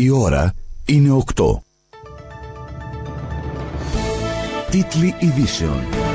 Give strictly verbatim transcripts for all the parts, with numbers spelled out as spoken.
Η ώρα είναι οκτώ. Τίτλοι ειδήσεων.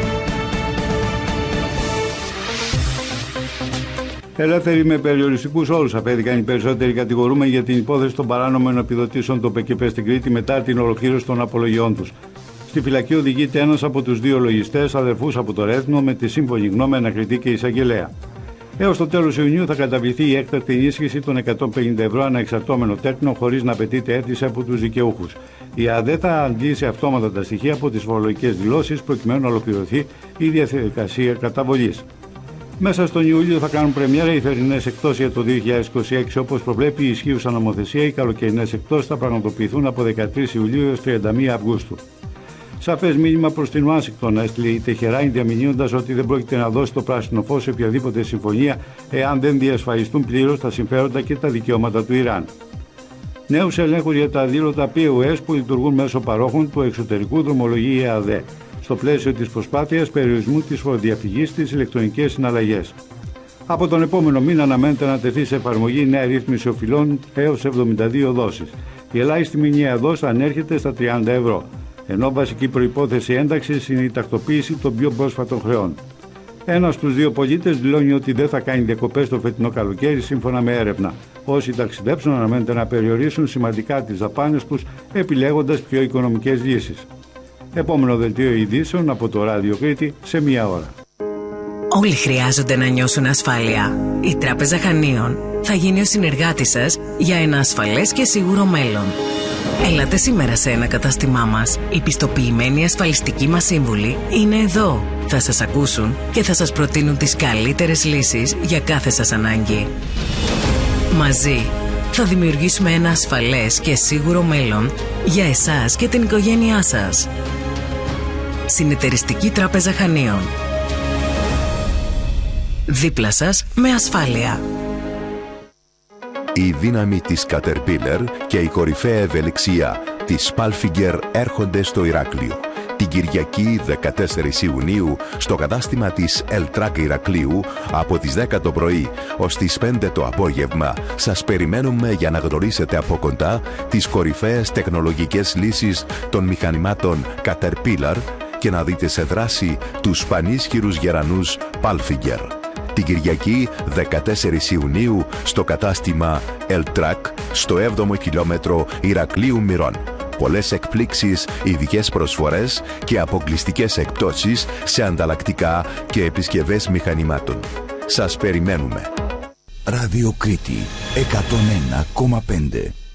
Ελεύθεροι με περιοριστικούς όρους απέδικαν οι περισσότεροι κατηγορούμενοι για την υπόθεση των παράνομων επιδοτήσεων των ΠΚΠ στην Κρήτη μετά την ολοκλήρωση των απολογιών τους. Στη φυλακή οδηγείται ένας από τους δύο λογιστές, αδερφούς από το Ρέθνο, με τη σύμφωνη γνώμη ανακριτή και εισαγγελέα. Έως το τέλος Ιουνίου θα καταβληθεί η έκτακτη ενίσχυση των εκατόν πενήντα ευρώ ανά εξαρτώμενο τέκνο, χωρίς να απαιτείται αίτηση από τους δικαιούχους. Η ΑΔΕ θα αντλήσει αυτόματα τα στοιχεία από τις φορολογικές δηλώσεις, προκειμένου να ολοκληρωθεί η διαδικασία καταβολής. Μέσα στον Ιούλιο θα κάνουν πρεμιέρα οι θερινές εκτόσεις για το δύο χιλιάδες είκοσι έξι, όπως προβλέπει η ισχύουσα νομοθεσία. Οι καλοκαιρινές εκτόσεις θα πραγματοποιηθούν από δεκατρείς Ιουλίου έως τριάντα μία Αυγούστου. Σαφές μήνυμα προς την Ουάσιγκτον έστειλε η Τεχεράνη, διαμηνύοντας ότι δεν πρόκειται να δώσει το πράσινο φως σε οποιαδήποτε συμφωνία, εάν δεν διασφαλιστούν πλήρως τα συμφέροντα και τα δικαιώματα του Ιράν. Νέους ελέγχους για τα αδήλωτα πι ο ες που λειτουργούν μέσω παρόχων του εξωτερικού δρομολογεί η ΕΑΔΕ, στο πλαίσιο της προσπάθειας περιορισμού της φοροδιαφυγής στις ηλεκτρονικές συναλλαγές. Από τον επόμενο μήνα αναμένεται να τεθεί σε εφαρμογή η νέα ρύθμιση οφειλών έως εβδομήντα δύο δόσεις. Η ελάχιστη μηνιαία δόση ανέρχεται στα τριάντα ευρώ, ενώ βασική προϋπόθεση ένταξης είναι η τακτοποίηση των πιο πρόσφατων χρεών. Ένας στους δύο πολίτες δηλώνει ότι δεν θα κάνει διακοπές το φετινό καλοκαίρι, σύμφωνα με έρευνα. Όσοι ταξιδέψουν αναμένεται να περιορίσουν σημαντικά τις δαπάνες τους, επιλέγοντας πιο οικονομικές λύσεις. Επόμενο δελτίο ειδήσεων από το Ράδιο Κρήτη σε μία ώρα. Όλοι χρειάζονται να νιώσουν ασφάλεια. Η Τράπεζα Χανίων θα γίνει ο συνεργάτης σας για ένα ασφαλές και σίγουρο μέλλον. Έλατε σήμερα σε ένα κατάστημά μας. Οι πιστοποιημένοι ασφαλιστικοί μας σύμβουλοι είναι εδώ. Θα σας ακούσουν και θα σας προτείνουν τις καλύτερες λύσεις για κάθε σας ανάγκη. Μαζί θα δημιουργήσουμε ένα ασφαλές και σίγουρο μέλλον για εσάς και την οικογένειά σας. Συνεταιριστική Τράπεζα Χανίων. Δίπλα σας με ασφάλεια. Η δύναμη της Caterpillar και η κορυφαία ευελιξία της Palfinger έρχονται στο Ηράκλειο. Την Κυριακή δεκατέσσερις Ιουνίου στο κατάστημα της Ελτράκ Ηρακλείου από τις δέκα το πρωί ως τις πέντε το απόγευμα σας περιμένουμε για να γνωρίσετε από κοντά τις κορυφαίες τεχνολογικές λύσεις των μηχανημάτων Caterpillar και να δείτε σε δράση τους πανίσχυρους γερανούς Palfinger. Την Κυριακή δεκατέσσερις Ιουνίου στο κατάστημα Ελτράκ στο έβδομο χιλιόμετρο Ηρακλείου Μυρών. Πολλές εκπλήξεις, ειδικές προσφορές και αποκλειστικές εκπτώσεις σε ανταλλακτικά και επισκευές μηχανημάτων. Σας περιμένουμε. Ράδιο Κρήτη εκατόν ένα κόμμα πέντε.